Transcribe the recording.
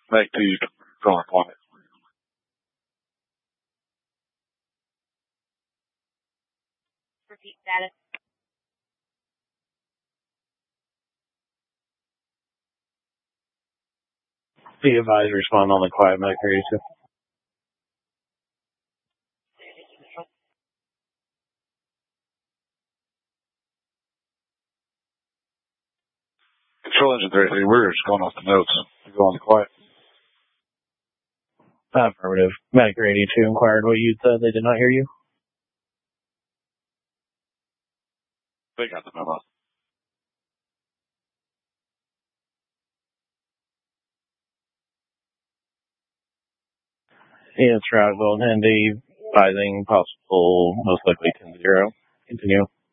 Back to you, drawing quiet. Repeat status. Be advised, respond on the quiet Medic Radio 2. Control engine 3, we're just going off the notes. You go on the quiet. Affirmative. Medic Radio 2 inquired what you said. They did not hear you. They got the memo. Yes, Rockville and Handy, advising possible, most likely 10-0. Continue.